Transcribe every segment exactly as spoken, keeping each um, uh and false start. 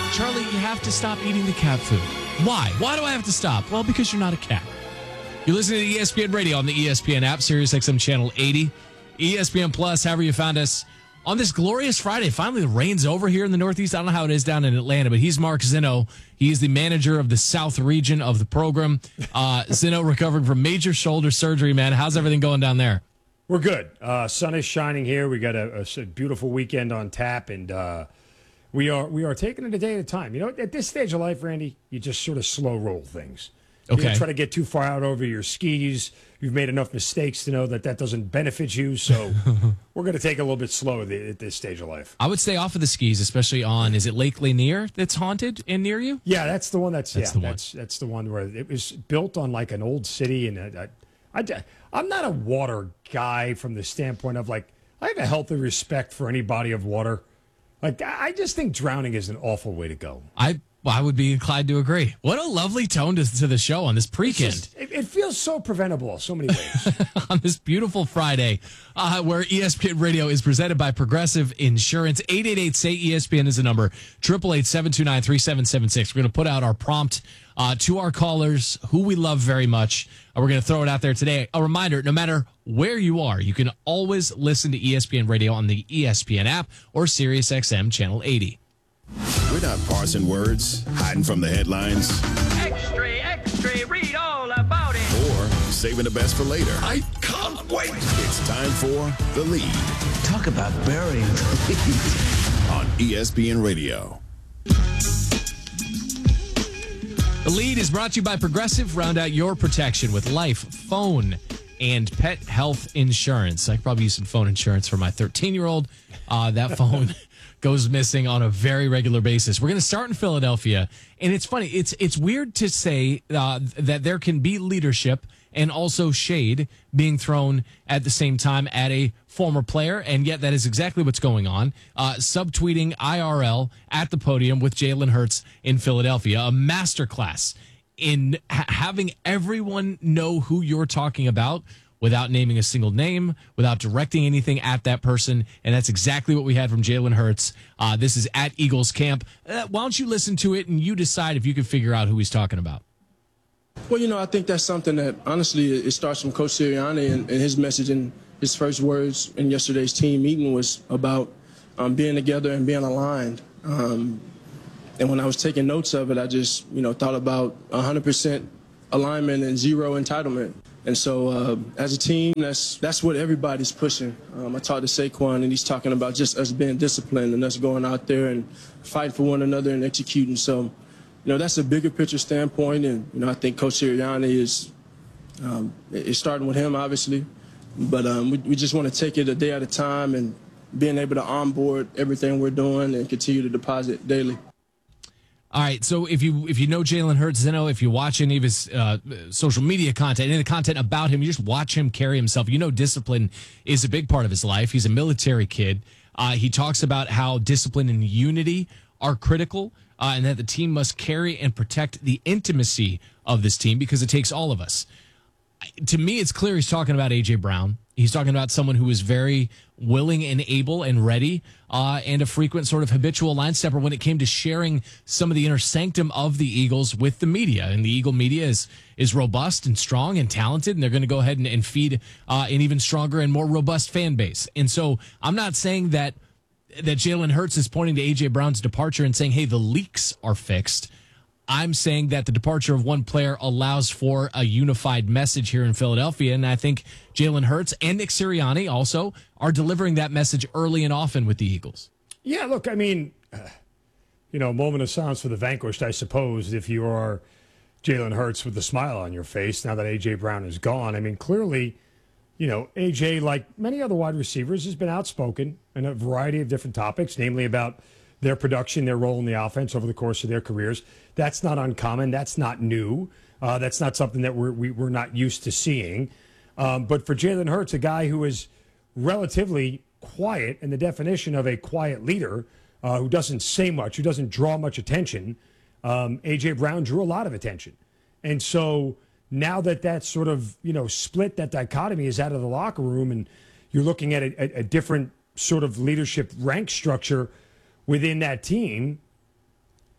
Charlie, you have to stop eating the cat food. Why? Why do I have to stop? Well, because you're not a cat. You're listening to E S P N Radio on the E S P N app, Sirius X M Channel eighty, E S P N Plus, however you found us. On this glorious Friday, finally the rain's over here in the Northeast. I don't know how it is down in Atlanta, but he's Mark Zinno. He is the manager of the South region of the program. Uh, Zinno recovering from major shoulder surgery, man. How's everything going down there? We're good. Uh, sun is shining here. We got a, a beautiful weekend on tap, and uh, we are we are taking it a day at a time. You know, at this stage of life, Randy, you just sort of slow roll things. Okay. You don't try to get too far out over your skis. You've made enough mistakes to know that that doesn't benefit you. So we're going to take it a little bit slow at this stage of life. I would stay off of the skis, especially on, is it Lake Lanier that's haunted and near you? Yeah, that's the one. That's, that's yeah, the that's, one. That's the one where it was built on like an old city. And I, I, I, I'm not a water guy from the standpoint of like, I have a healthy respect for any body of water. Like, I just think drowning is an awful way to go. I I would be inclined to agree. What a lovely tone to, to the show on this pre-kend. It, it feels so preventable so many ways. On this beautiful Friday, uh, where E S P N Radio is presented by Progressive Insurance. eight eight eight, S A Y E S P N is the number. eight eight eight, seven two nine, three seven seven six. We're going to put out our prompt uh, to our callers, who we love very much. Uh, we're going to throw it out there today. A reminder, no matter where you are, you can always listen to E S P N Radio on the E S P N app or Sirius X M Channel eighty. We're not parsing words, hiding from the headlines. Extra, extra, read all about it. Or saving the best for later. I can't wait. It's time for The Lead. Talk about burying the lead. On E S P N Radio. The Lead is brought to you by Progressive. Round out your protection with life, phone, and pet health insurance. I could probably use some phone insurance for my thirteen-year-old. Uh, that phone goes missing on a very regular basis. We're going to start in Philadelphia, and it's funny. It's it's weird to say uh, that there can be leadership and also shade being thrown at the same time at a former player, and yet that is exactly what's going on. Uh, subtweeting I R L at the podium with Jalen Hurts in Philadelphia, a masterclass in ha- having everyone know who you're talking about without naming a single name, without directing anything at that person. And that's exactly what we had from Jalen Hurts. Uh, this is at Eagles camp. Uh, why don't you listen to it and you decide if you can figure out who he's talking about? Well, you know, I think that's something that, honestly, it starts from Coach Sirianni, and, and his message in his first words in yesterday's team meeting was about um, being together and being aligned. Um, and when I was taking notes of it, I just, you know, thought about one hundred percent alignment and zero entitlement. And so uh, as a team, that's that's what everybody's pushing. Um, I talked to Saquon, and he's talking about just us being disciplined and us going out there and fighting for one another and executing. So, you know, that's a bigger picture standpoint. And, you know, I think Coach Sirianni is um, is starting with him, obviously. But um, we, we just want to take it a day at a time and being able to onboard everything we're doing and continue to deposit daily. All right, so if you if you know Jalen Hurts, Zinno, if you watch any of his uh, social media content, any of the content about him, you just watch him carry himself. You know discipline is a big part of his life. He's a military kid. Uh, he talks about how discipline and unity are critical, uh, and that the team must carry and protect the intimacy of this team because it takes all of us. To me, it's clear he's talking about A J. Brown. He's talking about someone who is very willing and able and ready, uh, and a frequent sort of habitual line stepper when it came to sharing some of the inner sanctum of the Eagles with the media. And the Eagle media is is robust and strong and talented, and they're going to go ahead and, and feed uh, an even stronger and more robust fan base. And so I'm not saying that that Jalen Hurts is pointing to A J. Brown's departure and saying, hey, the leaks are fixed. I'm saying that the departure of one player allows for a unified message here in Philadelphia, and I think Jalen Hurts and Nick Sirianni also are delivering that message early and often with the Eagles. Yeah, look, I mean, uh, you know, a moment of silence for the vanquished, I suppose, if you are Jalen Hurts with a smile on your face now that A J. Brown is gone. I mean, clearly, you know, A J, like many other wide receivers, has been outspoken in a variety of different topics, namely about their production, their role in the offense over the course of their careers. That's not uncommon. That's not new. Uh, that's not something that we're, we, we're not used to seeing. Um, but for Jalen Hurts, a guy who is relatively quiet in the definition of a quiet leader, uh, who doesn't say much, who doesn't draw much attention, um, A J. Brown drew a lot of attention. And so now that that sort of, you know, split, that dichotomy is out of the locker room, and you're looking at a, a, a different sort of leadership rank structure within that team,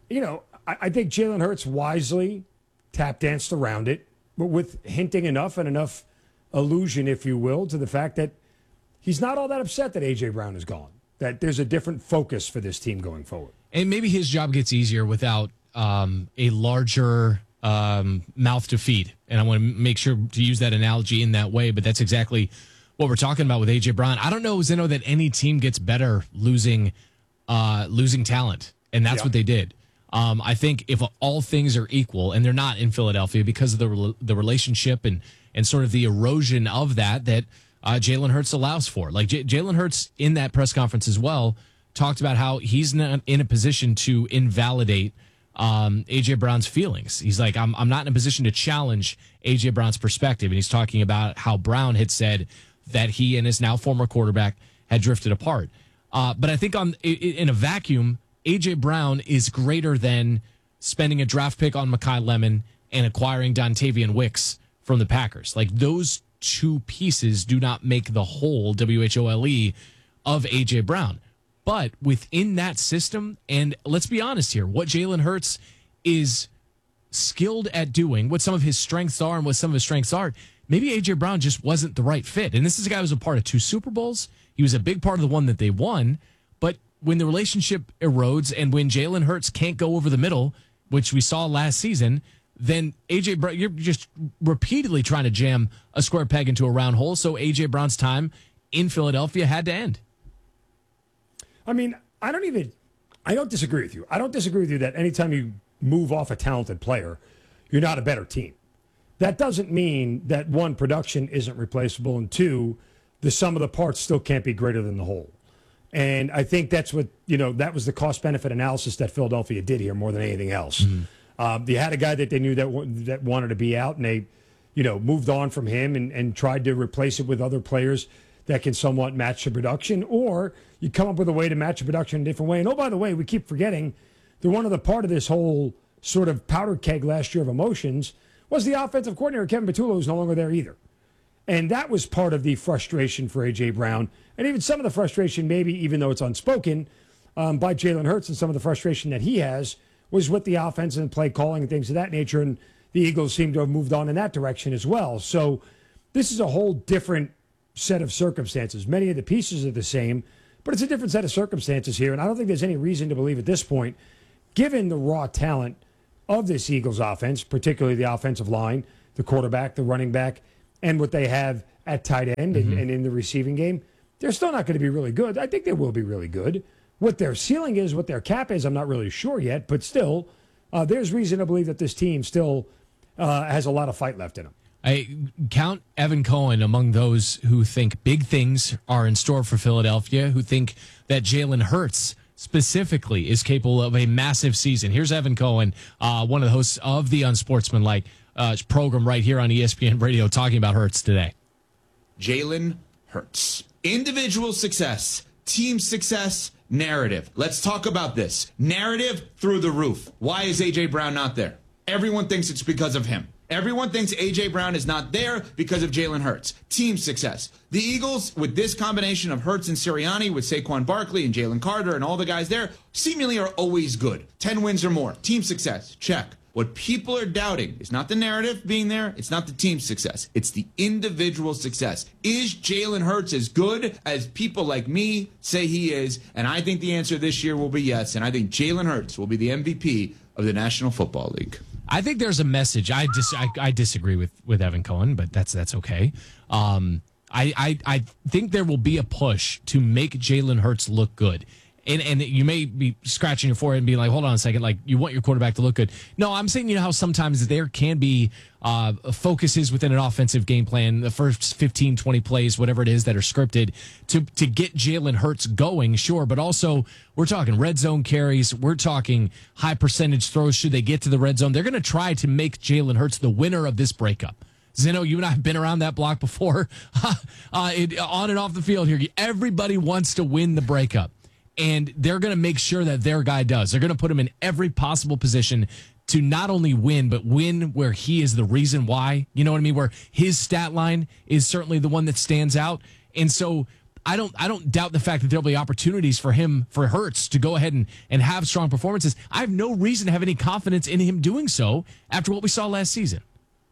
you know, I, I think Jalen Hurts wisely tap danced around it, but with hinting enough and enough allusion, if you will, to the fact that he's not all that upset that A J. Brown is gone, that there's a different focus for this team going forward. And maybe his job gets easier without um, a larger um, mouth to feed. And I want to make sure to use that analogy in that way, but that's exactly what we're talking about with A J. Brown. I don't know, Zeno, that any team gets better losing uh, losing talent, and that's yeah. what they did. Um, I think if all things are equal, and they're not in Philadelphia because of the the relationship and and sort of the erosion of that that uh, Jalen Hurts allows for. Like J- Jalen Hurts in that press conference as well talked about how he's not in a position to invalidate um, A J. Brown's feelings. He's like, I'm I'm not in a position to challenge A J. Brown's perspective, and he's talking about how Brown had said that he and his now former quarterback had drifted apart. Uh, but I think on in a vacuum, A J. Brown is greater than spending a draft pick on Mekhi Lemon and acquiring Dontavian Wicks from the Packers. Like, those two pieces do not make the whole, W H O L E, of A J. Brown. But within that system, and let's be honest here, what Jalen Hurts is skilled at doing, what some of his strengths are and what some of his strengths are, maybe A J. Brown just wasn't the right fit. And this is a guy who was a part of two Super Bowls. He was a big part of the one that they won. But when the relationship erodes and when Jalen Hurts can't go over the middle, which we saw last season, then A J. Brown, you're just repeatedly trying to jam a square peg into a round hole. So A J. Brown's time in Philadelphia had to end. I mean, I don't even, I don't disagree with you. I don't disagree with you that anytime you move off a talented player, you're not a better team. That doesn't mean that, one, production isn't replaceable, and two, the sum of the parts still can't be greater than the whole. And I think that's what, you know, that was the cost-benefit analysis that Philadelphia did here more than anything else. Mm-hmm. Um, they had a guy that they knew that that wanted to be out, and they, you know, moved on from him and, and tried to replace it with other players that can somewhat match the production, or you come up with a way to match the production in a different way. And, oh, by the way, we keep forgetting that one of the part of this whole sort of powder keg last year of emotions was the offensive coordinator, Kevin Patullo, who's no longer there either. And that was part of the frustration for A J. Brown, and even some of the frustration, maybe even though it's unspoken, um, by Jalen Hurts, and some of the frustration that he has was with the offense and play calling and things of that nature, and the Eagles seem to have moved on in that direction as well. So this is a whole different set of circumstances. Many of the pieces are the same, but it's a different set of circumstances here, and I don't think there's any reason to believe at this point, given the raw talent of this Eagles offense, particularly the offensive line, the quarterback, the running back, and what they have at tight end mm-hmm. and, and in the receiving game, they're still not going to be really good. I think they will be really good. What their ceiling is, what their cap is, I'm not really sure yet, but still, uh, there's reason to believe that this team still uh, has a lot of fight left in them. I count Evan Cohen among those who think big things are in store for Philadelphia, who think that Jalen Hurts specifically is capable of a massive season. Here's Evan Cohen, uh, one of the hosts of the Unsportsmanlike uh, program right here on E S P N Radio, talking about Hurts today. Jalen Hurts. Individual success, team success, narrative. Let's talk about this. Narrative through the roof. Why is A J. Brown not there? Everyone thinks it's because of him. Everyone thinks A J. Brown is not there because of Jalen Hurts. Team success. The Eagles, with this combination of Hurts and Sirianni, with Saquon Barkley and Jalen Carter and all the guys there, seemingly are always good. Ten wins or more. Team success. Check. What people are doubting is not the narrative being there. It's not the team success. It's the individual success. Is Jalen Hurts as good as people like me say he is? And I think the answer this year will be yes. And I think Jalen Hurts will be the M V P of the National Football League. I think there's a message. I dis- I, I disagree with, with Evan Cohen, but that's that's okay. Um, I, I I think there will be a push to make Jalen Hurts look good. And and you may be scratching your forehead and being like, hold on a second, like, you want your quarterback to look good. No, I'm saying, you know how sometimes there can be uh, focuses within an offensive game plan, the first fifteen, twenty plays, whatever it is that are scripted to, to get Jalen Hurts going, sure. But also, we're talking red zone carries. We're talking high percentage throws should they get to the red zone. They're going to try to make Jalen Hurts the winner of this breakup. Zeno, you and I have been around that block before. uh, it, on and off the field here, everybody wants to win the breakup. And they're going to make sure that their guy does. They're going to put him in every possible position to not only win, but win where he is the reason why. You know what I mean? Where his stat line is certainly the one that stands out. And so I don't I don't doubt the fact that there'll be opportunities for him, for Hurts, to go ahead and, and have strong performances. I have no reason to have any confidence in him doing so after what we saw last season.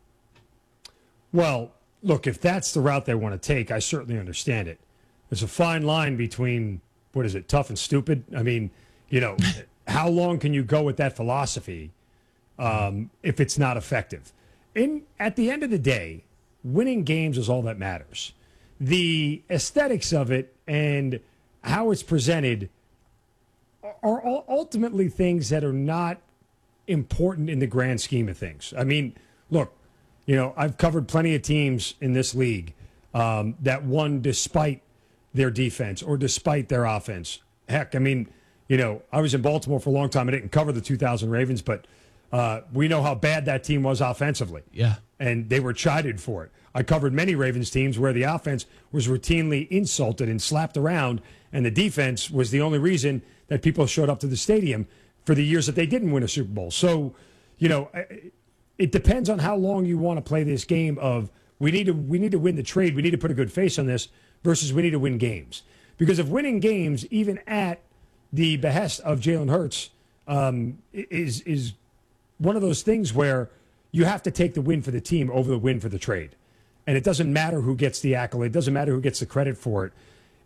Well, look, if that's the route they want to take, I certainly understand it. There's a fine line between, what is it, tough and stupid? I mean, you know, how long can you go with that philosophy um, if it's not effective? In At the end of the day, winning games is all that matters. The aesthetics of it and how it's presented are ultimately things that are not important in the grand scheme of things. I mean, look, you know, I've covered plenty of teams in this league um, that won despite their defense or despite their offense. Heck, I mean, you know, I was in Baltimore for a long time. I didn't cover the two thousand Ravens, but uh, we know how bad that team was offensively. Yeah. And they were chided for it. I covered many Ravens teams where the offense was routinely insulted and slapped around, and the defense was the only reason that people showed up to the stadium for the years that they didn't win a Super Bowl. So, you know, it depends on how long you want to play this game of we need to we need to win the trade, we need to put a good face on this, versus we need to win games. Because if winning games, even at the behest of Jalen Hurts, um, is is one of those things where you have to take the win for the team over the win for the trade. And it doesn't matter who gets the accolade. It doesn't matter who gets the credit for it.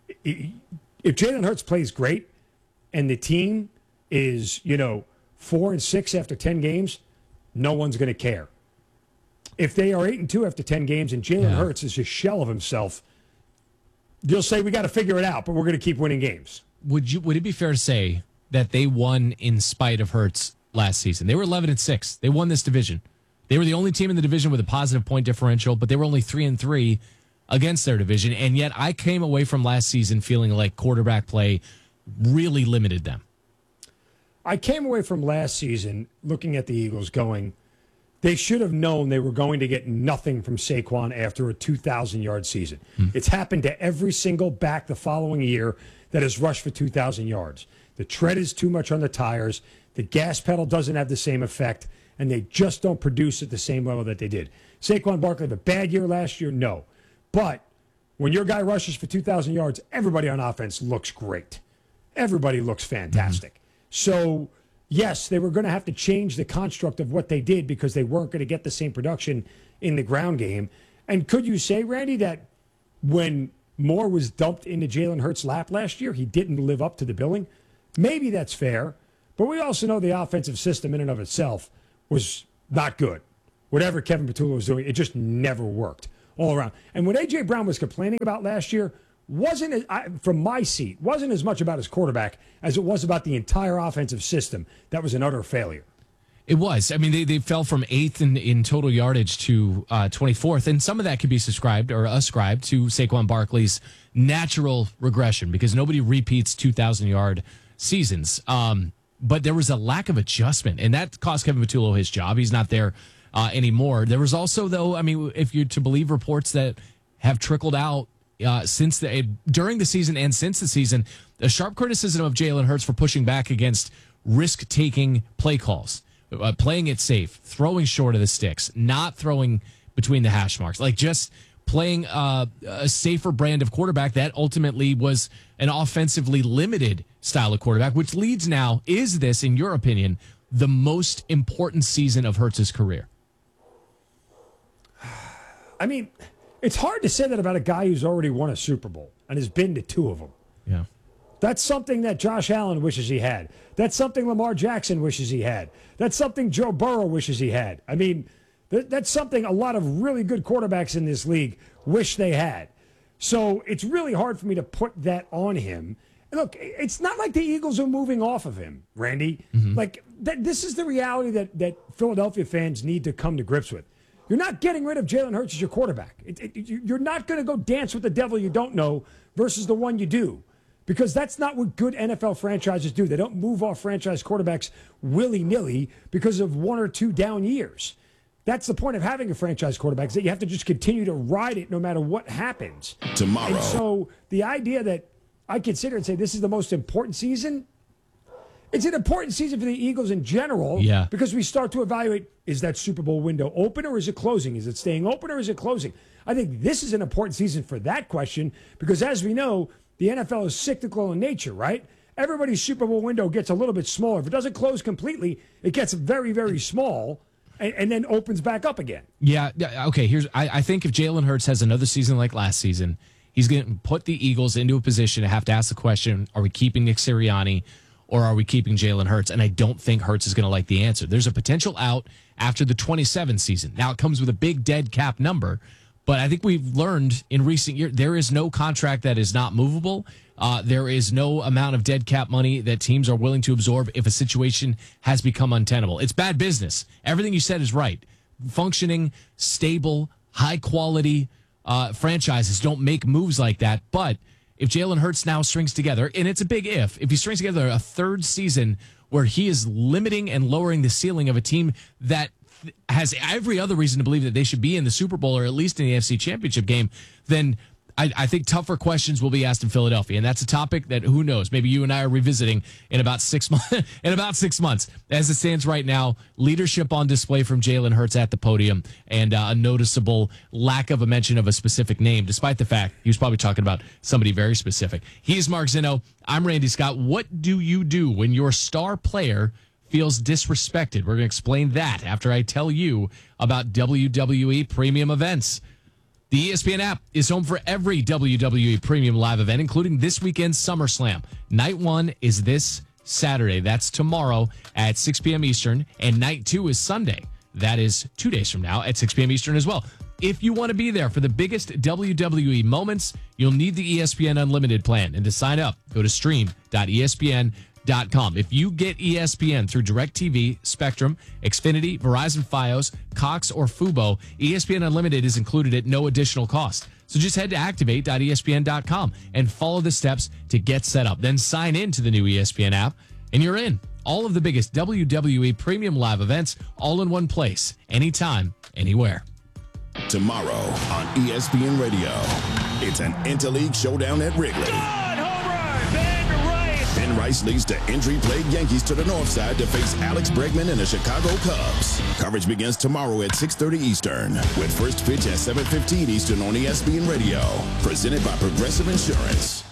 If Jalen Hurts plays great and the team is, you know, four and six after ten games, no one's going to care. If they are eight and two after ten games and Jalen yeah. Hurts is a shell of himself, you'll say we got to figure it out, but we're going to keep winning games. Would you? Would it be fair to say that they won in spite of Hurts last season? They were eleven and six. They won this division. They were the only team in the division with a positive point differential, but they were only three and three against their division. And yet I came away from last season feeling like quarterback play really limited them. I came away from last season looking at the Eagles going, they should have known they were going to get nothing from Saquon after a two thousand yard season. Hmm. It's happened to every single back the following year that has rushed for two thousand yards. The tread is too much on the tires. The gas pedal doesn't have the same effect, and they just don't produce at the same level that they did. Saquon Barkley had a bad year last year? No. But when your guy rushes for two thousand yards, everybody on offense looks great. Everybody looks fantastic. Mm-hmm. So, yes, they were going to have to change the construct of what they did because they weren't going to get the same production in the ground game. And could you say, Randy, that when Moore was dumped into Jalen Hurts' lap last year, he didn't live up to the billing? Maybe that's fair. But we also know the offensive system in and of itself was not good. Whatever Kevin Petula was doing, it just never worked all around. And what A J. Brown was complaining about last year wasn't, from my seat, wasn't as much about his quarterback as it was about the entire offensive system. That was an utter failure. It was. I mean, they, they fell from eighth in, in total yardage to uh, twenty-fourth, and some of that could be subscribed or ascribed to Saquon Barkley's natural regression because nobody repeats two thousand yard seasons. Um, but there was a lack of adjustment, and that cost Kevin Petula his job. He's not there uh, anymore. There was also, though, I mean, if you're to believe reports that have trickled out uh, since the during the season and since the season, a sharp criticism of Jalen Hurts for pushing back against risk-taking play calls. Uh, playing it safe, throwing short of the sticks, not throwing between the hash marks, like just playing uh, a safer brand of quarterback that ultimately was an offensively limited style of quarterback, which leads now, is this, in your opinion, the most important season of Hurts' career? I mean, it's hard to say that about a guy who's already won a Super Bowl and has been to two of them. Yeah. That's something that Josh Allen wishes he had. That's something Lamar Jackson wishes he had. That's something Joe Burrow wishes he had. I mean, th- that's something a lot of really good quarterbacks in this league wish they had. So it's really hard for me to put that on him. And look, it's not like the Eagles are moving off of him, Randy. Mm-hmm. Like, th- this is the reality that, that Philadelphia fans need to come to grips with. You're not getting rid of Jalen Hurts as your quarterback. It, it, you're not going to go dance with the devil you don't know versus the one you do. Because that's not what good N F L franchises do. They don't move off franchise quarterbacks willy-nilly because of one or two down years. That's the point of having a franchise quarterback, is that you have to just continue to ride it no matter what happens. Tomorrow. And so the idea that I consider and say this is the most important season, it's an important season for the Eagles in general. Yeah. Because we start to evaluate, is that Super Bowl window open or is it closing? Is it staying open or is it closing? I think this is an important season for that question because, as we know, the N F L is cyclical in nature, right? Everybody's Super Bowl window gets a little bit smaller. If it doesn't close completely, it gets very, very small and, and then opens back up again. Yeah, yeah, okay, here's I, I think if Jalen Hurts has another season like last season, he's going to put the Eagles into a position to have to ask the question, are we keeping Nick Sirianni or are we keeping Jalen Hurts? And I don't think Hurts is going to like the answer. There's a potential out after the twenty-seven season. Now, it comes with a big dead cap number, but I think we've learned in recent years there is no contract that is not movable. Uh, there is no amount of dead cap money that teams are willing to absorb if a situation has become untenable. It's bad business. Everything you said is right. Functioning, stable, high quality uh, franchises don't make moves like that. But if Jalen Hurts now strings together, and it's a big if, if he strings together a third season where he is limiting and lowering the ceiling of a team that has every other reason to believe that they should be in the Super Bowl or at least in the A F C Championship game, then I, I think tougher questions will be asked in Philadelphia, and that's a topic that who knows? Maybe you and I are revisiting in about six months. in about six months, as it stands right now, leadership on display from Jalen Hurts at the podium, and uh, a noticeable lack of a mention of a specific name, despite the fact he was probably talking about somebody very specific. He's Mark Zinno. I'm Randy Scott. What do you do when your star player feels disrespected? We're going to explain that after I tell you about W W E Premium Events. The E S P N app is home for every W W E Premium Live event, including this weekend's SummerSlam. Night one is this Saturday. That's tomorrow at six p.m. Eastern. And night two is Sunday. That is two days from now at six p.m. Eastern as well. If you want to be there for the biggest W W E moments, you'll need the E S P N Unlimited plan. And to sign up, go to stream dot E S P N dot com. If you get E S P N through DirecTV, Spectrum, Xfinity, Verizon Fios, Cox, or Fubo, E S P N Unlimited is included at no additional cost. So just head to activate dot E S P N dot com and follow the steps to get set up. Then sign in to the new E S P N app, and you're in. All of the biggest W W E Premium Live events all in one place, anytime, anywhere. Tomorrow on E S P N Radio, it's an Interleague showdown at Wrigley. Ben Rice leads the injury-plagued Yankees to the north side to face Alex Bregman and the Chicago Cubs. Coverage begins tomorrow at six thirty Eastern, with first pitch at seven fifteen Eastern on E S P N Radio. Presented by Progressive Insurance.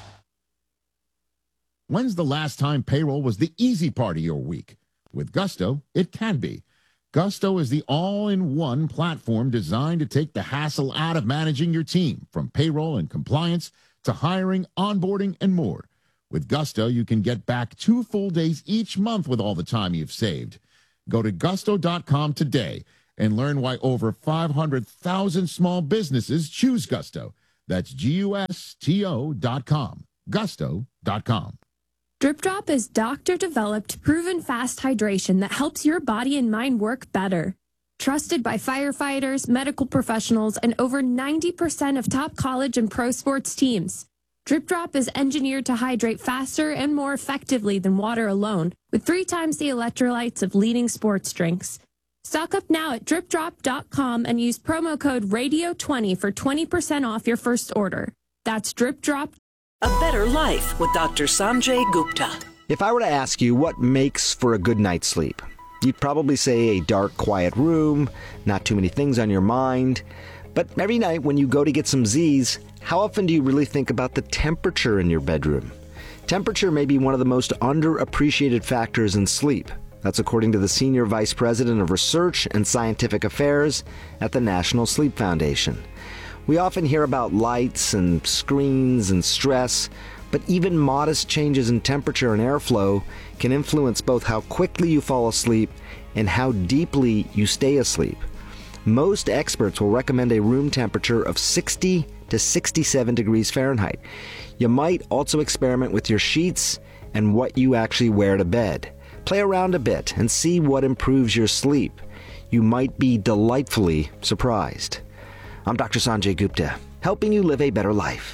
When's the last time payroll was the easy part of your week? With Gusto, it can be. Gusto is the all-in-one platform designed to take the hassle out of managing your team, from payroll and compliance to hiring, onboarding, and more. With Gusto, you can get back two full days each month with all the time you've saved. Go to gusto dot com today and learn why over five hundred thousand small businesses choose Gusto. That's G U S T O dot com. gusto dot com. Drip Drop is doctor-developed, proven fast hydration that helps your body and mind work better. Trusted by firefighters, medical professionals, and over ninety percent of top college and pro sports teams. Drip Drop is engineered to hydrate faster and more effectively than water alone, with three times the electrolytes of leading sports drinks. Stock up now at drip drop dot com and use promo code radio twenty for twenty percent off your first order. That's Drip Drop. A Better Life with Doctor Sanjay Gupta. If I were to ask you what makes for a good night's sleep, you'd probably say a dark, quiet room, not too many things on your mind. But every night when you go to get some Z's, how often do you really think about the temperature in your bedroom? Temperature may be one of the most underappreciated factors in sleep. That's according to the Senior Vice President of Research and Scientific Affairs at the National Sleep Foundation. We often hear about lights and screens and stress, but even modest changes in temperature and airflow can influence both how quickly you fall asleep and how deeply you stay asleep. Most experts will recommend a room temperature of sixty to sixty-seven degrees Fahrenheit. You might also experiment with your sheets and what you actually wear to bed. Play around a bit and see what improves your sleep. You might be delightfully surprised. I'm Doctor Sanjay Gupta, helping you live a better life.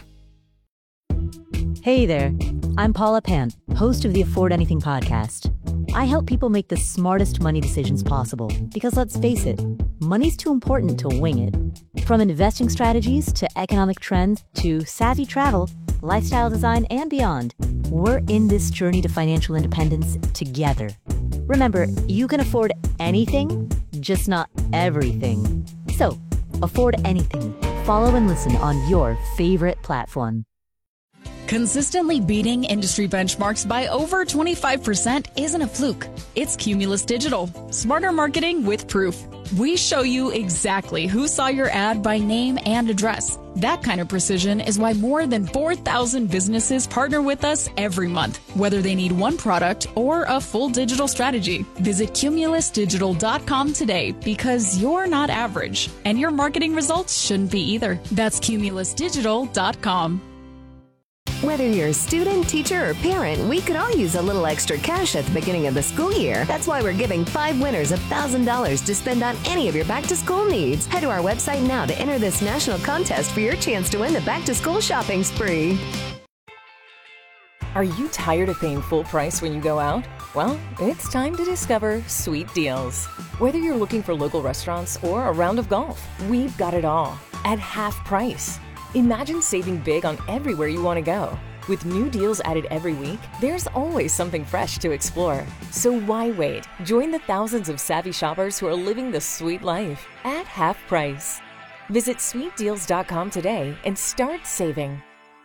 Hey there, I'm Paula Pan, host of the Afford Anything podcast. I help people make the smartest money decisions possible because, let's face it, money's too important to wing it. From investing strategies to economic trends to savvy travel, lifestyle design, and beyond, we're in this journey to financial independence together. Remember, you can afford anything, just not everything. So, afford anything. Follow and listen on your favorite platform. Consistently beating industry benchmarks by over twenty-five percent isn't a fluke. It's Cumulus Digital. Smarter marketing with proof. We show you exactly who saw your ad by name and address. That kind of precision is why more than four thousand businesses partner with us every month, whether they need one product or a full digital strategy. Visit cumulus digital dot com today because you're not average, and your marketing results shouldn't be either. That's cumulus digital dot com. Whether you're a student, teacher, or parent, we could all use a little extra cash at the beginning of the school year. That's why we're giving five winners one thousand dollars to spend on any of your back-to-school needs. Head to our website now to enter this national contest for your chance to win the back-to-school shopping spree. Are you tired of paying full price when you go out? Well, it's time to discover Sweet Deals. Whether you're looking for local restaurants or a round of golf, we've got it all at half price. Imagine saving big on everywhere you want to go. With new deals added every week, there's always something fresh to explore. So why wait? Join the thousands of savvy shoppers who are living the sweet life at half price. Visit sweet deals dot com today and start saving.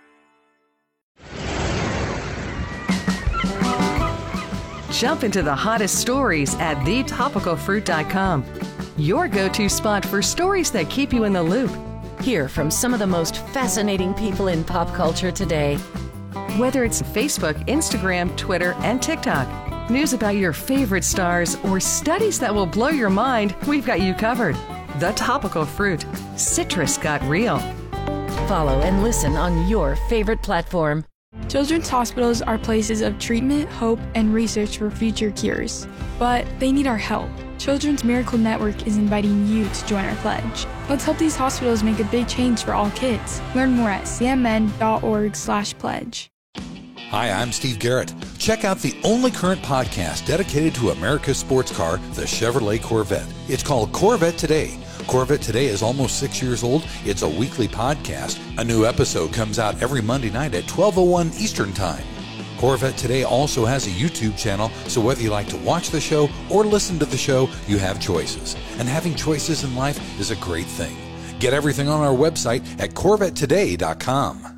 Jump into the hottest stories at the topical fruit dot com. Your go-to spot for stories that keep you in the loop. Hear from some of the most fascinating people in pop culture today. Whether it's Facebook, Instagram, Twitter, and TikTok, news about your favorite stars, or studies that will blow your mind, we've got you covered. The Topical Fruit. Citrus got real. Follow and listen on your favorite platform. Children's hospitals are places of treatment, hope, and research for future cures. But they need our help. Children's Miracle Network is inviting you to join our pledge. Let's help these hospitals make a big change for all kids. Learn more at c m n dot org slash pledge. Hi, I'm Steve Garrett. Check out the only current podcast dedicated to America's sports car, the Chevrolet Corvette. It's called Corvette Today. Corvette Today is almost six years old. It's a weekly podcast. A new episode comes out every Monday night at twelve oh one Eastern Time. Corvette Today also has a YouTube channel, so whether you like to watch the show or listen to the show, you have choices. And having choices in life is a great thing. Get everything on our website at corvette today dot com.